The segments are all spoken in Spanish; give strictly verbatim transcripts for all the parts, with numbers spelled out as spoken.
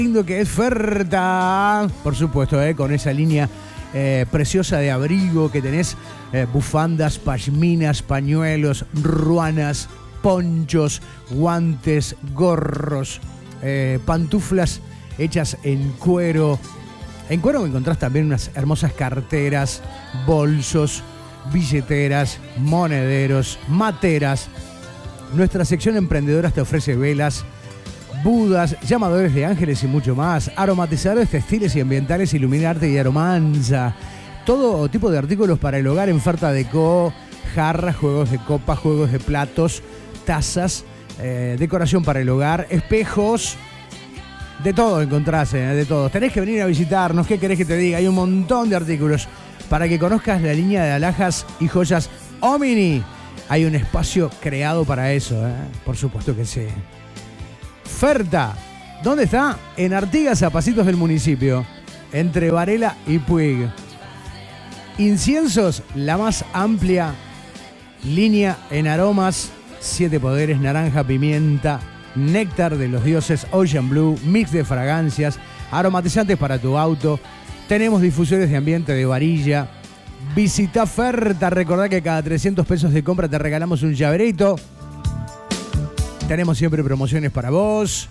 Lindo que es Ferta, por supuesto, eh, con esa línea eh, preciosa de abrigo que tenés, eh, bufandas, pashminas, pañuelos, ruanas, ponchos, guantes, gorros, eh, pantuflas hechas en cuero. En cuero encontrás también unas hermosas carteras, bolsos, billeteras, monederos, materas. Nuestra sección Emprendedoras te ofrece velas, budas, llamadores de ángeles y mucho más. Aromatizadores textiles y ambientales, iluminarte y aromanza. Todo tipo de artículos para el hogar en Ferta Deco, jarras, juegos de copas, juegos de platos, tazas, eh, decoración para el hogar, espejos. De todo encontrás, eh, de todo. Tenés que venir a visitarnos, ¿qué querés que te diga? Hay un montón de artículos para que conozcas la línea de alhajas y joyas Omni. Hay un espacio creado para eso, ¿eh? Por supuesto que sí. Ferta, ¿dónde está? En Artigas, a pasitos del municipio, entre Varela y Puig. Inciensos, la más amplia línea en aromas, siete poderes, naranja, pimienta, néctar de los dioses, Ocean Blue, mix de fragancias, aromatizantes para tu auto. Tenemos difusores de ambiente de varilla. Visita Ferta, recordá que cada trescientos pesos de compra te regalamos un llaverito. Tenemos siempre promociones para vos.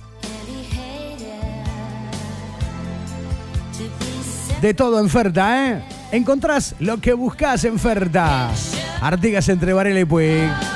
De todo en Ferta, ¿eh? Encontrás lo que buscás en Ferta. Artigas entre Varela y Puig.